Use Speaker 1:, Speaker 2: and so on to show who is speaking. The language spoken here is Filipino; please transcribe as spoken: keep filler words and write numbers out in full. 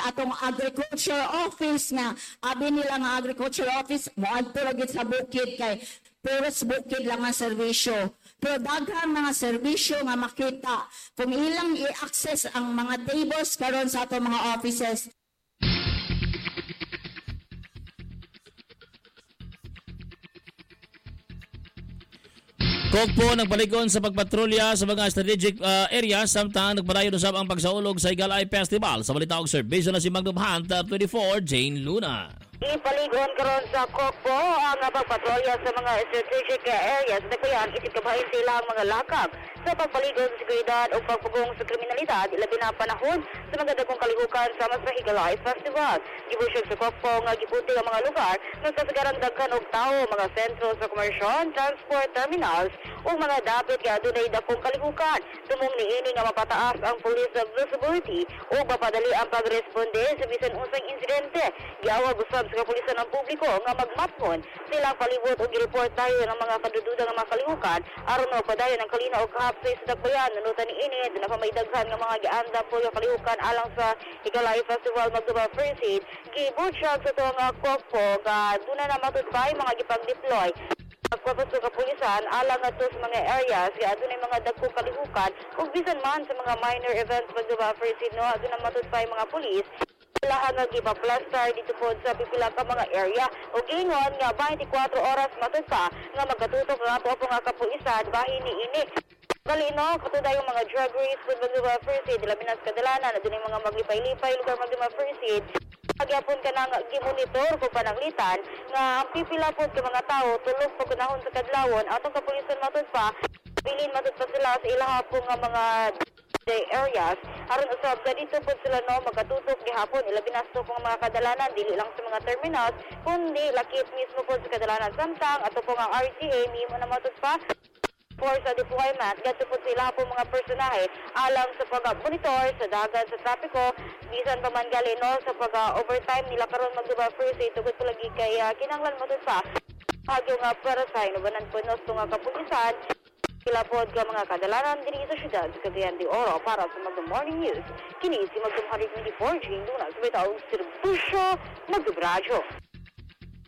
Speaker 1: sa atong agriculture office nga abi nila nga agriculture office moadto lagi sa bukid kay puros bukid lang ang serbisyo. Pero daghang mga serbisyo nga makita kung ilang i-access ang mga tables karon sa atong mga offices.
Speaker 2: Kog po nagpalikon sa pagpatrolya sa mga strategic uh, areas samtang nagpadayon usab ang pagsaulog sa Igalay Festival. Sa balita og serbisyo na si Magnum Hunter twenty-four, Jane Luna.
Speaker 3: Ipaligon karon sa Kokpo ang pagpatrolya sa mga strategic areas na kuyan isip kabahin sila ang mga lakab sa pagpaligon sa seguridad o pagpugong sa kriminalidad labi na panahon sa mga dagkong kalihukan sama sa Igalay Festival. Gibusyog sa Kokpo nga giputi ang mga lugar na kasagaran daghan og tawo, mga sentro sa komersyon, transport terminals o mga dapit kaya dunay dakong kalihukan. Tumong niini nga mapataas ang police visibility o mapadali ang pagresponde sa bisan unsang insidente. Giawag usab sa kapulisan ng publiko nga magmaphon silang palibot o gireport tayo ng mga kadududa ng mga kalihukan aron mapadayon ang kalina o kahapsay sa dagbayan. Nanutan ni ini na pamaydaghan nga mga gianda po yung kalihukan alang sa Igalay Festival magduba first aid. Gibutyag sa tuwang uh, Kokpo nga doon na matutpay mga gipag-deploy pagpapasok sa kapulisan alang ato sa mga areas kaya doon ay mga dagkong kalihukan ug bisan man sa mga minor events magduba first aid no doon na matutpay mga pulis lahat nga gipa-plaster dito po sa pipila ka mga area o gingon nga twenty-four oras matutpa nga magkatutok nga po nga kapulisan bahin ni ini. Kalino, katuda yung mga drug race kung mag-iba first aid, labi na sa kadalanan, na doon yung mga maglipay-lipay, lugar mag-iba first aid. Magyapon ka na gimonitor kung pananglitan, nga ang pipila po ka mga tao, tulog po kunahon sa kadlawon, atong kapulisan matod pa, pilin matod pa sila sa ilaha po nga mga areas. Aron usab sa dito po sila no, magkatutok gihapon, ilabi na sa kung mga kadalanan, dili lang sa mga terminals, kundi lakit mismo po sa kadalanan samtang, ato po nga R T A, mimo na matod pa, for sa deployment, gato po sila po mga personahe alam sa pag-monitor sa dagat sa trapiko, bisan pa man gali no, sa pag-overtime nila karon magduba first aid, tugod po lagi kay uh, kinanglan mo pa. Hagyo nga para sa inubanan po no, sa mga kapulisan, sila po ka mga kadalanan din sa syudad sa Cagayan de Oro para sa Magdum Morning News. Kini si Magdum one twenty-four, Jane Luna, sa bitaw serbisyo, Magdum Radyo.